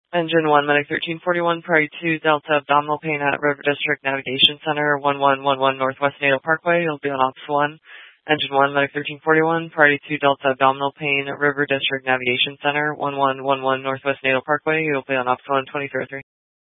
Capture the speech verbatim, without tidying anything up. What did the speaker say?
Engine one, Medic thirteen forty-one, priority two, Delta abdominal pain at River District Navigation Center, one one one one Northwest Nato Parkway. You'll be on Ops one. Engine one, Medic thirteen forty-one, priority two, Delta abdominal pain at River District Navigation Center, one one one one Northwest Nato Parkway. You'll be on Ops one, twenty-three oh three.